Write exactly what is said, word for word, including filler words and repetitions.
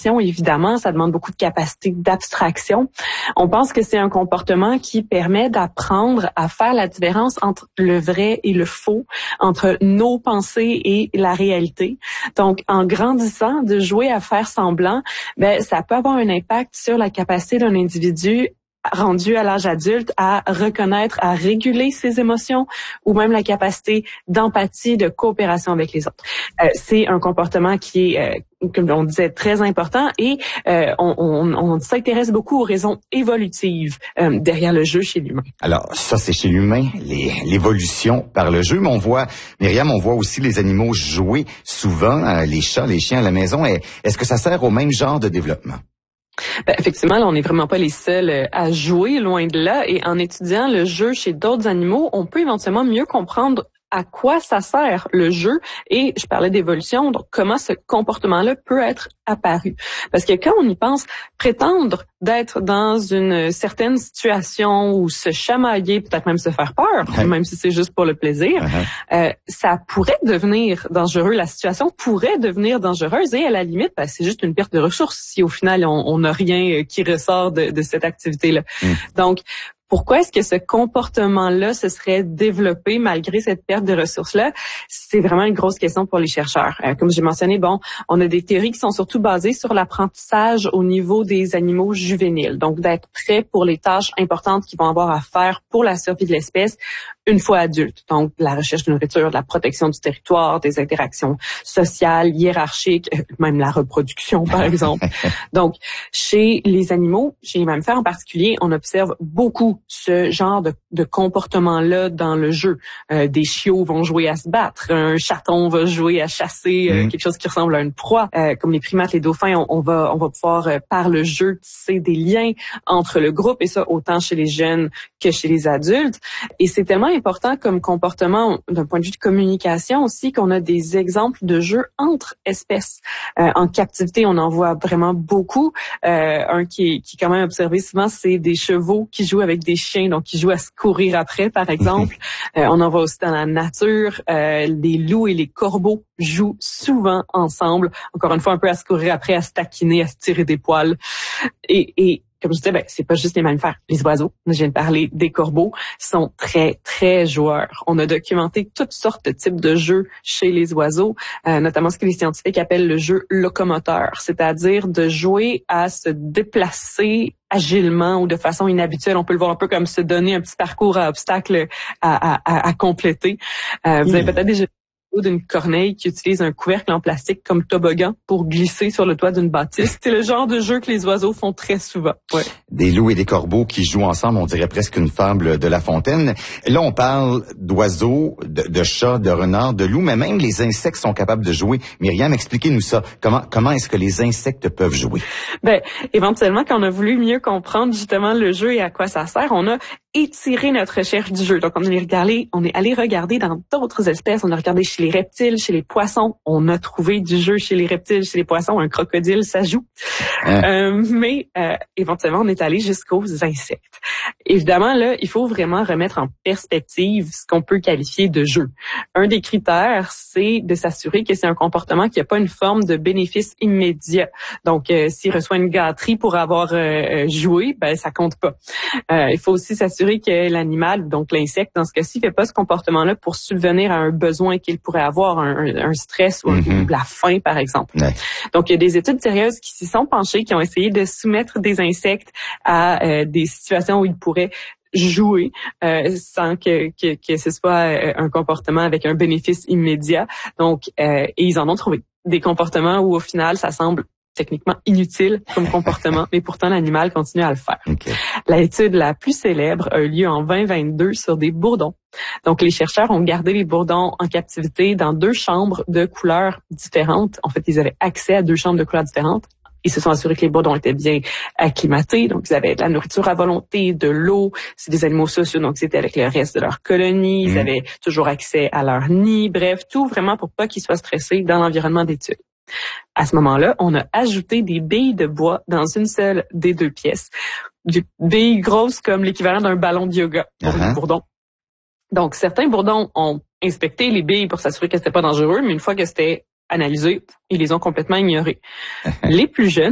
d'attention, évidemment, ça demande beaucoup de capacité d'abstraction. On pense que c'est un comportement qui permet d'apprendre à faire la différence entre le vrai et le faux, entre nos pensées et la réalité. Donc, en grandissant, de jouer à faire semblant, ben, ça peut avoir un impact sur la capacité d'un individu rendu à l'âge adulte à reconnaître, à réguler ses émotions ou même la capacité d'empathie, de coopération avec les autres. Euh, c'est un comportement qui est, euh, comme on disait, très important et euh, on, on, on s'intéresse beaucoup aux raisons évolutives euh, derrière le jeu chez l'humain. Alors, ça, c'est chez l'humain, les, l'évolution par le jeu, mais on voit, Myriam, on voit aussi les animaux jouer souvent, euh, les chats, les chiens à la maison. Est-ce que ça sert au même genre de développement? Ben, effectivement, là, on n'est vraiment pas les seuls à jouer, loin de là. Et en étudiant le jeu chez d'autres animaux, on peut éventuellement mieux comprendre à quoi ça sert le jeu. Et je parlais d'évolution, donc comment ce comportement-là peut être apparu. Parce que quand on y pense, prétendre d'être dans une certaine situation ou se chamailler, peut-être même se faire peur, ouais. même si c'est juste pour le plaisir, uh-huh. euh, ça pourrait devenir dangereux. La situation pourrait devenir dangereuse et à la limite, ben, c'est juste une perte de ressources si au final on n'a rien qui ressort de, de cette activité-là. Mm. Donc, pourquoi est-ce que ce comportement-là se serait développé malgré cette perte de ressources-là? C'est vraiment une grosse question pour les chercheurs. Euh, comme j'ai mentionné, bon, on a des théories qui sont surtout basées sur l'apprentissage au niveau des animaux juvéniles. Donc, d'être prêt pour les tâches importantes qu'ils vont avoir à faire pour la survie de l'espèce une fois adultes. Donc, la recherche de nourriture, de la protection du territoire, des interactions sociales, hiérarchiques, même la reproduction, par exemple. Donc, chez les animaux, chez les mammifères en particulier, on observe beaucoup ce genre de, de comportement-là dans le jeu. Euh, des chiots vont jouer à se battre, un chaton va jouer à chasser euh, mmh. quelque chose qui ressemble à une proie. Euh, comme les primates, les dauphins, on, on va on va pouvoir, euh, par le jeu, tisser des liens entre le groupe, et ça autant chez les jeunes que chez les adultes. Et c'est tellement important comme comportement d'un point de vue de communication aussi qu'on a des exemples de jeux entre espèces. Euh, en captivité, on en voit vraiment beaucoup. Euh, un qui est, qui est quand même observé souvent, c'est des chevaux qui jouent avec des chiens, donc qui jouent à se courir après, par exemple. euh, on en voit aussi dans la nature. Euh, les loups et les corbeaux jouent souvent ensemble. Encore une fois, un peu à se courir après, à se taquiner, à se tirer des poils. Et, et comme je disais, ben, c'est pas juste les mammifères. Les oiseaux, je viens de parler des corbeaux, sont très, très joueurs. On a documenté toutes sortes de types de jeux chez les oiseaux, euh, notamment ce que les scientifiques appellent le jeu locomoteur, c'est-à-dire de jouer à se déplacer agilement ou de façon inhabituelle. On peut le voir un peu comme se donner un petit parcours à obstacles à, à, à, à compléter. Euh, vous mmh. avez peut-être déjà d'une corneille qui utilise un couvercle en plastique comme toboggan pour glisser sur le toit d'une bâtisse. C'est le genre de jeu que les oiseaux font très souvent. Ouais. Des loups et des corbeaux qui jouent ensemble, on dirait presque une fable de La Fontaine. Là, on parle d'oiseaux, de, de chats, de renards, de loups, mais même les insectes sont capables de jouer. Myriam, expliquez-nous ça. Comment comment est-ce que les insectes peuvent jouer? Ben, éventuellement, quand on a voulu mieux comprendre justement le jeu et à quoi ça sert, on a étiré notre recherche du jeu. Donc, on est regardé, on est allé regarder dans d'autres espèces. On a regardé chez les reptiles, chez les poissons. On a trouvé du jeu chez les reptiles, chez les poissons. Un crocodile, ça joue. Hein? Euh, mais euh, éventuellement, on est allé jusqu'aux insectes. Évidemment, là, il faut vraiment remettre en perspective ce qu'on peut qualifier de jeu. Un des critères, c'est de s'assurer que c'est un comportement qui n'a pas une forme de bénéfice immédiat. Donc, euh, s'il reçoit une gâterie pour avoir euh, joué, ben ça compte pas. Euh, il faut aussi s'assurer que l'animal, donc l'insecte, dans ce cas-ci, fait pas ce comportement-là pour subvenir à un besoin qu'il pourrait avoir, un, un stress ou, mm-hmm. ou la faim, par exemple. Ouais. Donc, il y a des études sérieuses qui s'y sont penchées, qui ont essayé de soumettre des insectes à euh, des situations où ils pourraient jouer euh, sans que, que, que ce soit euh, un comportement avec un bénéfice immédiat. Donc, euh, et ils en ont trouvé des comportements où, au final, ça semble techniquement inutile comme comportement, mais pourtant l'animal continue à le faire. Okay. L'étude la plus célèbre a eu lieu en vingt vingt-deux sur des bourdons. Donc, les chercheurs ont gardé les bourdons en captivité dans deux chambres de couleurs différentes. En fait, ils avaient accès à deux chambres de couleurs différentes. Ils se sont assurés que les bourdons étaient bien acclimatés. Donc, ils avaient de la nourriture à volonté, de l'eau. C'est des animaux sociaux, donc c'était avec le reste de leur colonie. Ils mmh. avaient toujours accès à leur nid. Bref, tout vraiment pour pas qu'ils soient stressés dans l'environnement d'études. À ce moment-là, on a ajouté des billes de bois dans une seule des deux pièces. Des billes grosses comme l'équivalent d'un ballon de yoga pour uh-huh. les bourdons. Donc, certains bourdons ont inspecté les billes pour s'assurer que c'était pas dangereux, mais une fois que c'était analysé, ils les ont complètement ignorées. Les plus jeunes